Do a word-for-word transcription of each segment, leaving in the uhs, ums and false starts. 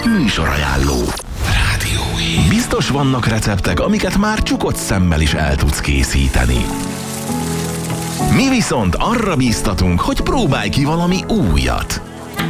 Műsorajánló. Rádió. Biztos vannak receptek, amiket már csukott szemmel is el tudsz készíteni. Mi viszont arra bíztatunk, hogy próbálj ki valami újat.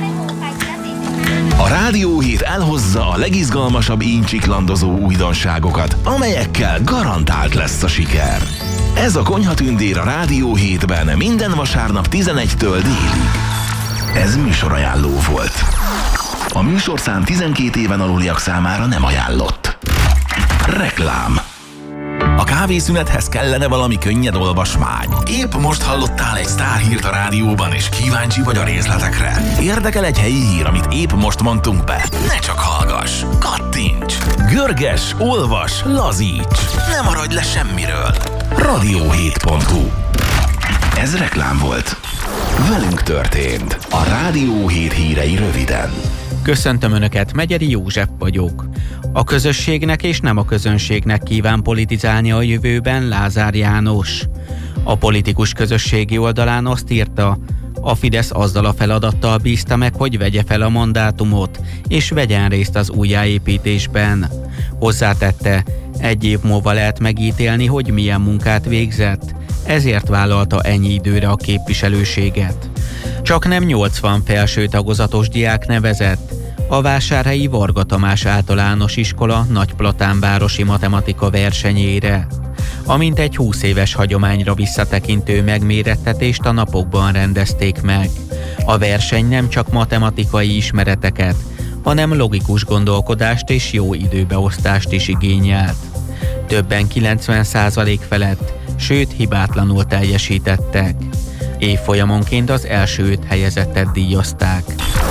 A Rádió hét elhozza a legizgalmasabb íncsiklandozó újdonságokat, amelyekkel garantált lesz a siker. Ez a Konyhatündér a Rádió hétben minden vasárnap tizenegytől délig. Ez műsorajánló volt. A műsorszám tizenkét éven aluliak számára nem ajánlott. Reklám. A kávészünethez kellene valami könnyed olvasmány. Épp most hallottál egy sztárhírt a rádióban, és kíváncsi vagy a részletekre. Érdekel egy helyi hír, amit épp most mondtunk be? Ne csak hallgass, kattints, görges, olvas, lazíts. Ne maradj le semmiről. rádió hét pont hu. Ez reklám volt. Velünk történt. A Rádió hét hírei röviden. Köszöntöm Önöket, Megyeri József vagyok. A közösségnek és nem a közönségnek kíván politizálni a jövőben Lázár János. A politikus közösségi oldalán azt írta, a Fidesz azzal a feladattal bízta meg, hogy vegye fel a mandátumot, és vegyen részt az újjáépítésben. Hozzátette, egy év múlva lehet megítélni, hogy milyen munkát végzett, ezért vállalta ennyi időre a képviselőséget. Csak nem nyolcvan felső tagozatos diák nevezett. A vásárhelyi Varga Tamás Általános Iskola Nagyplatánvárosi matematika versenyére. Amint egy húsz éves hagyományra visszatekintő megmérettetést a napokban rendezték meg. A verseny nem csak matematikai ismereteket, hanem logikus gondolkodást és jó időbeosztást is igényelt. Többen kilencven százalék felett, sőt hibátlanul teljesítettek. Évfolyamonként az első öt helyezettet díjazták.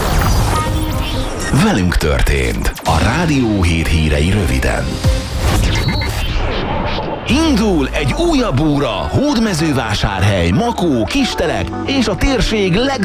Velünk történt. A Rádió hét hírei röviden. Indul egy újabb óra Hódmezővásárhely, Makó, Kistelek és a térség leg